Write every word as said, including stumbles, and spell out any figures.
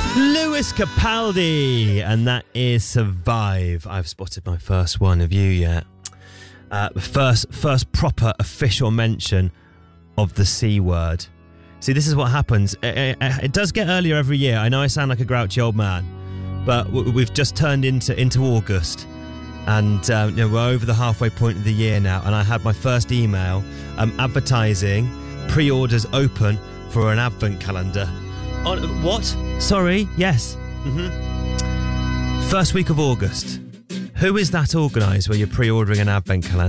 Lewis Capaldi, and that is Survive. I've spotted my first one. Have you yet? Uh, first, first proper official mention of the C word. See, this is what happens. It, it, it does get earlier every year. I know I sound like a grouchy old man, but we've just turned into into August, and um, you know, we're over the halfway point of the year now. And I had my first email um, advertising pre-orders open for an advent calendar. On what? Sorry. Yes. Mm-hmm. First week of August. Who is that organised where you're pre-ordering an advent calendar?